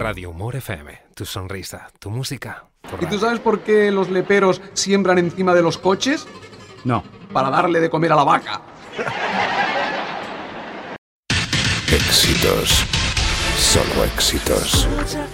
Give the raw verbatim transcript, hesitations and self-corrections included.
Radio Humor F M, tu sonrisa, tu música. Tu ¿Y tú sabes por qué los leperos siembran encima de los coches? No. Para darle de comer a la vaca. Éxitos. Solo éxitos.